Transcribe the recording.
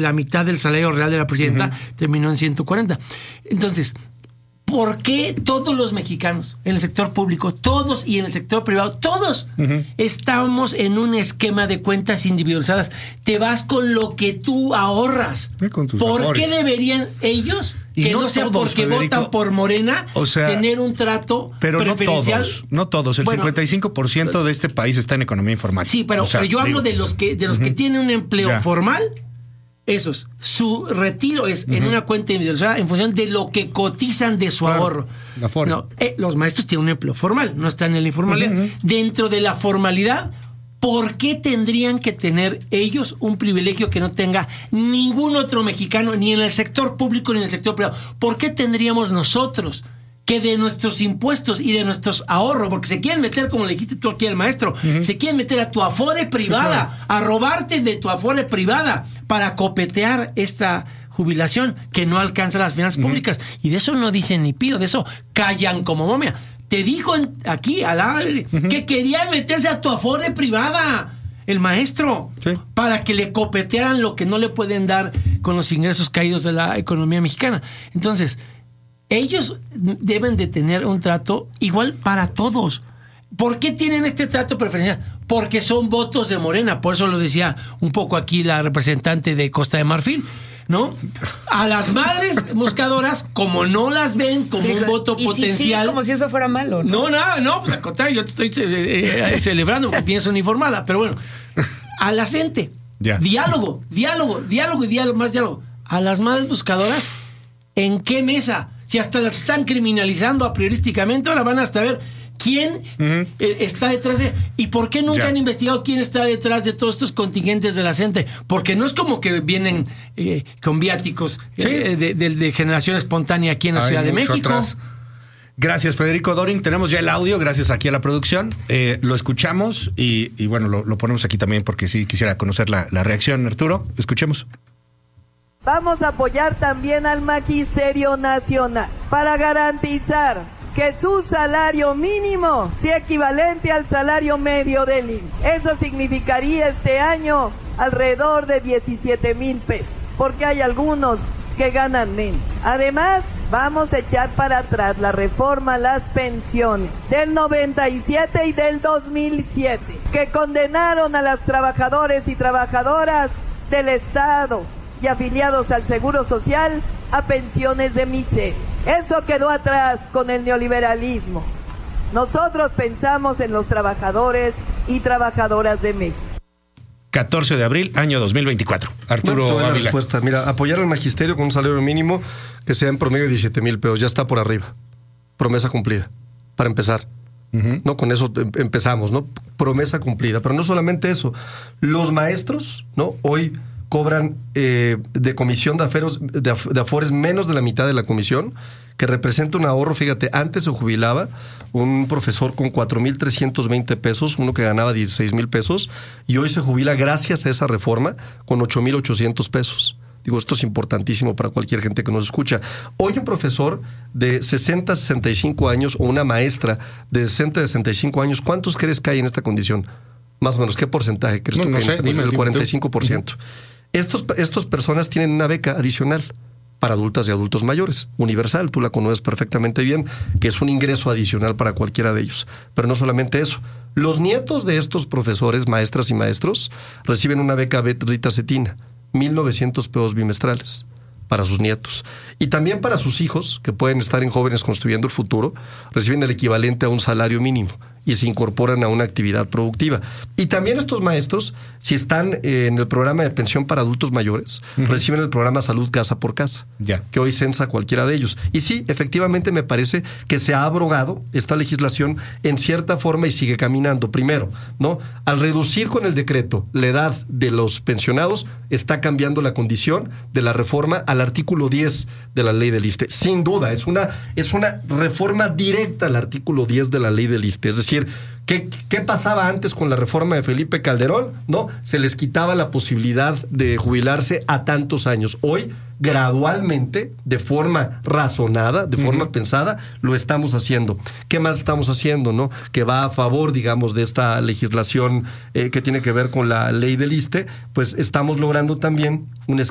la mitad del salario real de la presidenta, terminó en 140. Entonces, ¿por qué todos los mexicanos en el sector público, todos y en el sector privado, todos estamos en un esquema de cuentas individualizadas? Te vas con lo que tú ahorras. Con tus ¿Por ahorros. qué deberían ellos, y que no no sea todos, porque Federico, votan por Morena, o sea, tener un trato preferencial? No todos. El 55% de este país está en economía informal. Sí, pero yo hablo de los que tienen un empleo formal. Esos, su retiro es en una cuenta individualizada en función de lo que cotizan de su ahorro. No, los maestros tienen un empleo formal, no están en la informalidad. Dentro de la formalidad, ¿por qué tendrían que tener ellos un privilegio que no tenga ningún otro mexicano, ni en el sector público ni en el sector privado? ¿Por qué tendríamos nosotros que de nuestros impuestos y de nuestros ahorros, porque se quieren meter, como le dijiste tú aquí al maestro, se quieren meter a tu afore privada, a robarte de tu afore privada para copetear esta jubilación que no alcanza las finanzas públicas? Y de eso no dicen ni pido, de eso callan como momia. Te dijo aquí al aire que querían meterse a tu afore privada, el maestro, para que le copetearan lo que no le pueden dar con los ingresos caídos de la economía mexicana. Entonces, ellos deben de tener un trato igual para todos. ¿Por qué tienen este trato preferencial? Porque son votos de Morena. Por eso lo decía un poco aquí la representante de Costa de Marfil, ¿no? A las madres buscadoras, como no las ven como un voto potencial. Sí, como si eso fuera malo, ¿no? No, pues al contrario, yo te estoy celebrando porque pienso uniformada. Pero bueno, a la gente, diálogo, más diálogo. A las madres buscadoras, ¿en qué mesa? Si hasta las están criminalizando a priorísticamente, ahora van hasta ver quién está detrás de... ¿Y por qué nunca han investigado quién está detrás de todos estos contingentes de la gente? Porque no es como que vienen con viáticos de generación espontánea aquí en la Ciudad de México. Atrás. Gracias, Federico Dorin. Tenemos ya el audio, gracias aquí a la producción. Lo escuchamos y bueno, lo ponemos aquí también porque sí quisiera conocer la reacción, Arturo. Escuchemos. Vamos a apoyar también al Magisterio Nacional para garantizar que su salario mínimo sea equivalente al salario medio del IMSS. Eso significaría este año alrededor de 17,000 pesos, porque hay algunos que ganan menos. Además, vamos a echar para atrás la reforma a las pensiones del 97 y del 2007, que condenaron a los trabajadores y trabajadoras del Estado y afiliados al Seguro Social a pensiones de miseria. Eso quedó atrás con el neoliberalismo. Nosotros pensamos en los trabajadores y trabajadoras de México. 14 de abril, año 2024. Arturo la Ávila. respuesta. Mira, apoyar al magisterio con un salario mínimo que sea en promedio de 17,000 pesos. Ya está por arriba. Promesa cumplida. Para empezar. No, con eso empezamos, ¿no? Promesa cumplida. Pero no solamente eso. Los maestros, ¿no? Hoy cobran de comisión de afores menos de la mitad de la comisión, que representa un ahorro. Fíjate, antes se jubilaba un profesor con 4,320 pesos, uno que ganaba 16,000 pesos, y hoy se jubila gracias a esa reforma con 8,800 pesos. Digo, esto es importantísimo para cualquier gente que nos escucha. Hoy un profesor de 60, 65 años o una maestra de 60, 65 años, ¿cuántos crees que hay en esta condición? Más o menos, ¿qué porcentaje crees tú que hay en esta condición? El 45%. Estas personas tienen una beca adicional para adultas y adultos mayores, universal, tú la conoces perfectamente bien, que es un ingreso adicional para cualquiera de ellos. Pero no solamente eso, los nietos de estos profesores, maestras y maestros, reciben una beca Rita Cetina, 1,900 pesos bimestrales para sus nietos. Y también para sus hijos, que pueden estar en Jóvenes Construyendo el Futuro, reciben el equivalente a un salario mínimo y se incorporan a una actividad productiva. Y también estos maestros, si están en el programa de pensión para adultos mayores, reciben el programa Salud Casa por Casa, que hoy censa cualquiera de ellos. Y sí, efectivamente me parece que se ha abrogado esta legislación en cierta forma y sigue caminando. Primero, ¿no? Al reducir con el decreto la edad de los pensionados, está cambiando la condición de la reforma al artículo 10 de la ley del ISSSTE. Sin duda, es una reforma directa al artículo 10 de la ley del ISSSTE. Es decir, ¿qué pasaba antes con la reforma de Felipe Calderón? ¿No? Se les quitaba la posibilidad de jubilarse a tantos años. Hoy, gradualmente, de forma razonada, de forma pensada, lo estamos haciendo. ¿Qué más estamos haciendo, no? Que va a favor, digamos, de esta legislación que tiene que ver con la ley del ISSSTE, pues estamos logrando también un